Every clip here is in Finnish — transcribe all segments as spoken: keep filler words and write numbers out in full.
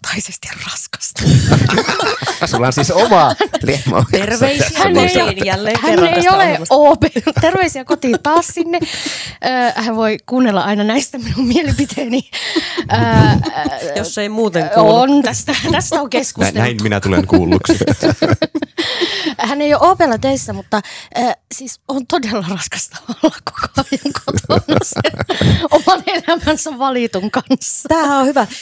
äärimmäismukaisesti raskasta. Sulla on siis oma liemo. Terveisiä Hän ei, jälleen hän kerran ei tästä ole ohjelmasta. O P. Terveisiä kotiin taas sinne. Hän voi kuunnella aina näistä minun mielipiteeni. Jos ei muuten kuulu. On, tästä, tästä on keskusteltu. Näin minä tulen kuulluksi. Hän ei ole Opella töissä, mutta äh, siis on todella raskasta olla koko ajan kotona sen oman elämänsä valitun kanssa. Tämähän on hyvä.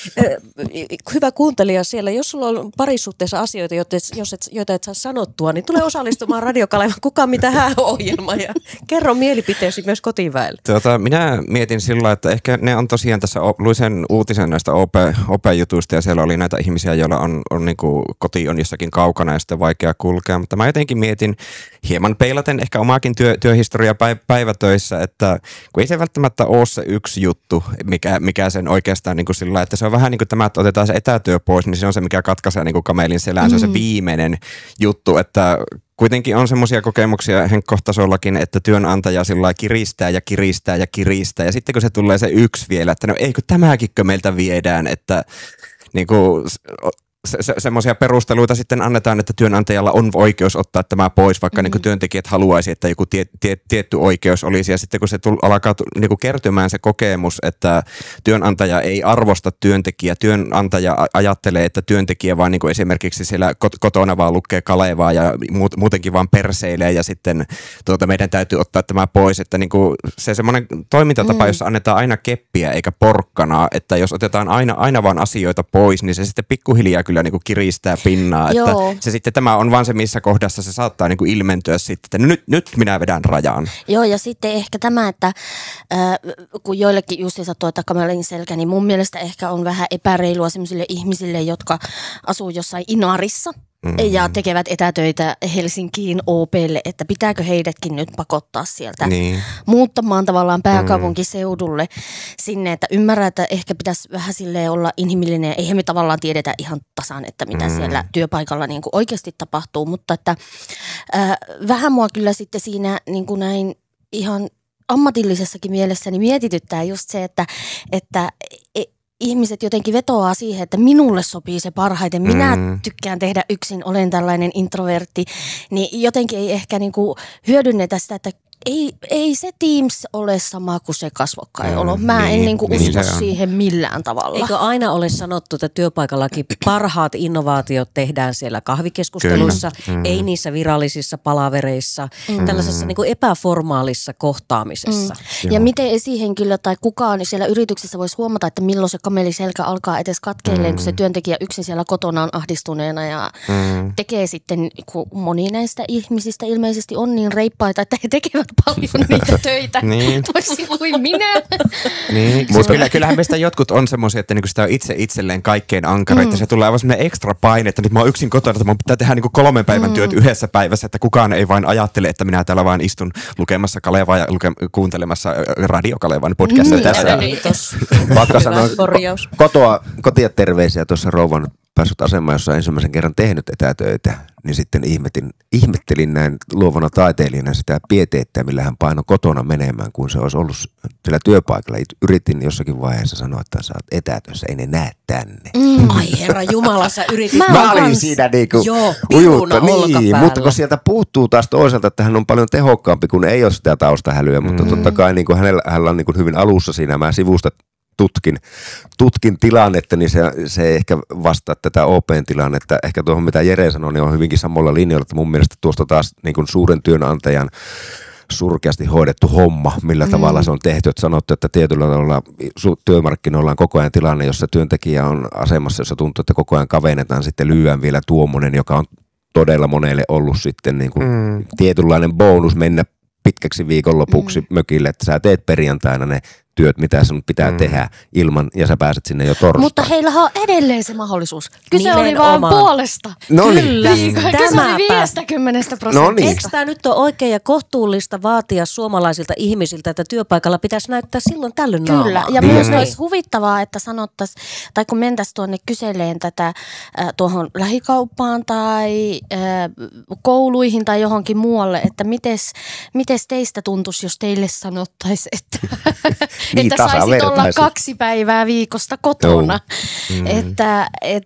Hyvä kuuntelija siellä. Jos sulla on parisuhteessa asioita, joita et, jos et, joita et saa sanottua, niin tule osallistumaan Radio Kalevan Kuka mitä hää -ohjelmaan ja kerro mielipiteesi myös kotiväelle. Tuota, minä mietin sillä, että ehkä ne on tosiaan tässä, luin sen uutisen näistä O P-jutuista ja siellä oli näitä ihmisiä, joilla on, on niin kuin, koti on jossakin kaukana ja sitten vaikea kulkea, mutta mä jotenkin mietin hieman peilaten ehkä omaakin työ, työhistoriaa päivätöissä, että kun ei se välttämättä ole se yksi juttu, mikä, mikä sen oikeastaan niin kuin sillä, että se on vähän niin kuin tämä, että otetaan se etätyö pois, niin se on se, mikä katkaisee niin kuin kamelin selään, mm. se on se viimeinen juttu, että kuitenkin on semmoisia kokemuksia henkkohtasollakin, että työnantaja sillä kiristää ja kiristää ja kiristää ja sitten kun se tulee se yksi vielä, että no eikö tämäkinkö meiltä viedään, että niin kuin Se, se, semmoisia perusteluita sitten annetaan, että työnantajalla on oikeus ottaa tämä pois, vaikka mm. niin kuin työntekijät haluaisi, että joku tie, tie, tietty oikeus olisi. Ja sitten kun se tull, alkaa niin kuin kertymään se kokemus, että työnantaja ei arvosta työntekijää, työnantaja ajattelee, että työntekijä vaan niin kuin esimerkiksi siellä kotona vaan lukee Kalevaa ja muutenkin vaan perseilee ja sitten tuota, meidän täytyy ottaa tämä pois. Että niin kuin se semmoinen toimintatapa, mm. jossa annetaan aina keppiä eikä porkkanaa, että jos otetaan aina, aina vaan asioita pois, niin se sitten pikkuhiljaa kyllä niin kuin kiristää pinnaa, että se sitten tämä on vaan se, missä kohdassa se saattaa niin kuin ilmentyä sitten, että nyt, nyt minä vedän rajaan. Joo, ja sitten ehkä tämä, että äh, kun joillekin justiinsa tuo takamelin selkä, niin mun mielestä ehkä on vähän epäreilua sellaisille ihmisille, jotka asuu jossain Inarissa mm. ja tekevät etätöitä Helsinkiin O P:lle, että pitääkö heidätkin nyt pakottaa sieltä niin. muuttamaan tavallaan pääkaupunkiseudulle mm. sinne, että ymmärrän, että ehkä pitäisi vähän silleen olla inhimillinen, eihän me tavallaan tiedetä ihan tasan, että mitä mm. siellä työpaikalla niin kuin oikeasti tapahtuu, mutta että äh, vähän mua kyllä sitten siinä niin kuin näin ihan ammatillisessakin mielessä niin mietityttää just se, että, että e, ihmiset jotenkin vetoaa siihen, että minulle sopii se parhaiten. Minä mm. tykkään tehdä yksin, olen tällainen introvertti. Niin jotenkin ei ehkä niinku hyödynnetä sitä, että ei, ei se Teams ole sama kuin se kasvokkainolo. Mä niin, en niinku niin usko siihen millään tavalla. Eikö aina ole sanottu, että työpaikallakin parhaat innovaatiot tehdään siellä kahvikeskusteluissa, mm. ei niissä virallisissa palavereissa, mm. tällaisessa niinku epäformaalissa kohtaamisessa. Mm. Ja miten esihenkilö tai kukaan siellä yrityksessä voisi huomata, että milloin se kameliselkä alkaa edes katkeilleen, mm. kun se työntekijä yksin siellä kotona on ahdistuneena ja mm. tekee sitten, kun moni näistä ihmisistä ilmeisesti on niin reippaita, että he tekevät paljon niitä töitä, niin. toisin kuin minä. Niin. Mutta kyllä, kyllähän meistä jotkut on semmoisia, että niinku sitä on itse itselleen kaikkein ankara, mm. että se tulee aivan semmoinen ekstra paine, että nyt mä oon yksin kotona, että mun pitää tehdä niinku kolmen päivän mm. työt yhdessä päivässä, että kukaan ei vain ajattele, että minä täällä vain istun lukemassa Kalevaa ja luke- kuuntelemassa Radio Kalevan podcastia mm. tässä. Vaikka sanoin kotoa, kotia terveisiä tuossa rouvan päässyt asemaan, jossa ensimmäisen kerran tehnyt etätöitä, niin sitten ihmetin, ihmettelin näin luovana taiteilijana sitä pieteettä, millä hän painoi kotona menemään, kun se olisi ollut siellä työpaikalla. Yritin jossakin vaiheessa sanoa, että sä oot etätössä, ei ne näe tänne. Mm. Ai herra jumala, sä yritit. Mä, Mä olin kans siinä niinku Joo, ujutta, niin, mutta kun sieltä puuttuu taas toisaalta, että hän on paljon tehokkaampi, kun ei ole sitä taustahälyä, mutta mm. totta kai niin kuin hänellä, hänellä on niin kuin hyvin alussa siinä, mä sivusta tutkin, tutkin tilannetta, niin se, se ei ehkä vastaa tätä O P:n tilannetta. Ehkä tuohon, mitä Jere sanoi, niin on hyvinkin samalla linjalla, että mun mielestä tuosta taas niin kuin suuren työnantajan surkeasti hoidettu homma, millä mm. tavalla se on tehty. Että sanottu, että tietyllä tavalla työmarkkinoilla on koko ajan tilanne, jossa työntekijä on asemassa, jossa tuntuu, että koko ajan kavennetaan, sitten lyödään vielä tuommoinen, joka on todella monelle ollut sitten niin kuin mm. tietynlainen bonus mennä pitkäksi viikonlopuksi mm. mökille, että sä teet perjantaina ne työt, mitä sun pitää mm. tehdä ilman, ja sä pääset sinne jo torstaina. Mutta heillä on edelleen se mahdollisuus. Kyse oli vaan puolesta. No niin. Kyllä. Mm. Kyse oli viisikymmentä prosenttia. No niin. Eikö tämä nyt ole oikein ja kohtuullista vaatia suomalaisilta ihmisiltä, että työpaikalla pitäisi näyttää silloin tällöin naamaa? Kyllä, ja niin. Minusta olisi huvittavaa, että sanottaisiin, tai kun mentäisiin tuonne kyseleen tätä äh, tuohon lähikauppaan tai äh, kouluihin tai johonkin muualle, että mites, mites teistä tuntuisi, jos teille sanottaisiin, että niin, että saisit olla kaksi päivää viikosta kotona. Mm. Että et,